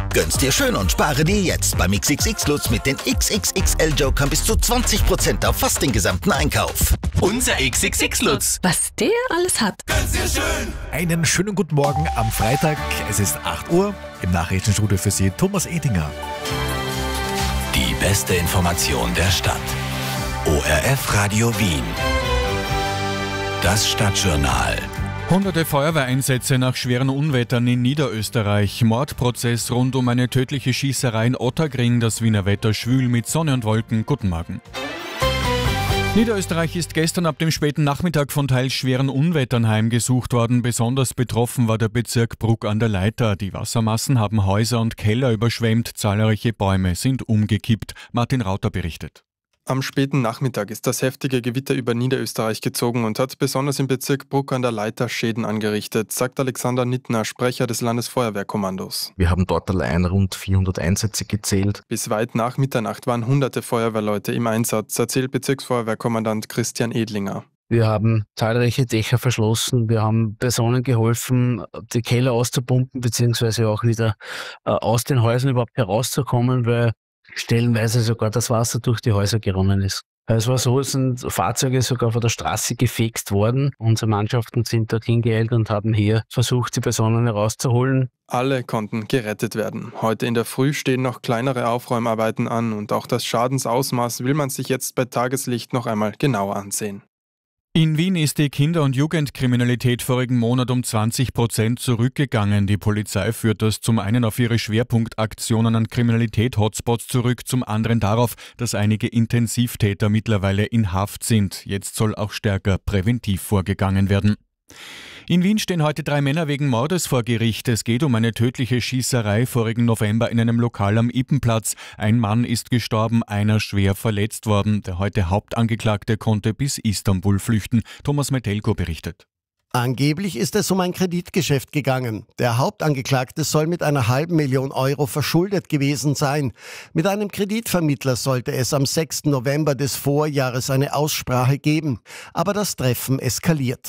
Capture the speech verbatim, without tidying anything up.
Gönn's dir schön und spare dir jetzt beim X X X-Lutz mit den X X X L-Jokern bis zu zwanzig Prozent auf fast den gesamten Einkauf. Unser X X X-Lutz. Was der alles hat. Gönn's dir schön. Einen schönen guten Morgen am Freitag. Es ist acht Uhr. Im Nachrichtenstudio für Sie Thomas Edinger. Die beste Information der Stadt. O R F Radio Wien. Das Stadtjournal. Hunderte Feuerwehreinsätze nach schweren Unwettern in Niederösterreich. Mordprozess rund um eine tödliche Schießerei in Otterkring. Das Wiener Wetter schwül mit Sonne und Wolken. Guten Morgen. Niederösterreich ist gestern ab dem späten Nachmittag von teils schweren Unwettern heimgesucht worden. Besonders betroffen war der Bezirk Bruck an der Leitha. Die Wassermassen haben Häuser und Keller überschwemmt. Zahlreiche Bäume sind umgekippt. Martin Rauter berichtet. Am späten Nachmittag ist das heftige Gewitter über Niederösterreich gezogen und hat besonders im Bezirk Bruck an der Leitha Schäden angerichtet, sagt Alexander Nittner, Sprecher des Landesfeuerwehrkommandos. Wir haben dort allein rund vierhundert Einsätze gezählt. Bis weit nach Mitternacht waren hunderte Feuerwehrleute im Einsatz, erzählt Bezirksfeuerwehrkommandant Christian Edlinger. Wir haben zahlreiche Dächer verschlossen, wir haben Personen geholfen, die Keller auszupumpen bzw. auch wieder äh, aus den Häusern überhaupt herauszukommen, weil stellenweise sogar das Wasser durch die Häuser geronnen ist. Es war so, es sind Fahrzeuge sogar von der Straße gefegt worden. Unsere Mannschaften sind dorthin geeilt und haben hier versucht, die Personen herauszuholen. Alle konnten gerettet werden. Heute in der Früh stehen noch kleinere Aufräumarbeiten an und auch das Schadensausmaß will man sich jetzt bei Tageslicht noch einmal genauer ansehen. In Wien ist die Kinder- und Jugendkriminalität vorigen Monat um zwanzig Prozent zurückgegangen. Die Polizei führt das zum einen auf ihre Schwerpunktaktionen an Kriminalität-Hotspots zurück, zum anderen darauf, dass einige Intensivtäter mittlerweile in Haft sind. Jetzt soll auch stärker präventiv vorgegangen werden. In Wien stehen heute drei Männer wegen Mordes vor Gericht. Es geht um eine tödliche Schießerei vorigen November in einem Lokal am Ippenplatz. Ein Mann ist gestorben, einer schwer verletzt worden. Der heute Hauptangeklagte konnte bis Istanbul flüchten. Thomas Metelko berichtet. Angeblich ist es um ein Kreditgeschäft gegangen. Der Hauptangeklagte soll mit einer halben Million Euro verschuldet gewesen sein. Mit einem Kreditvermittler sollte es am sechsten November des Vorjahres eine Aussprache geben. Aber das Treffen eskaliert.